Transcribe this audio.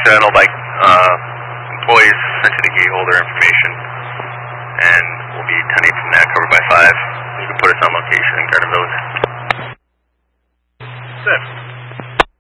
accidental by employees sent to the gate holder information, and we'll be 10-8 from that, covered by 5. You can put us on location in Garden Village. Set.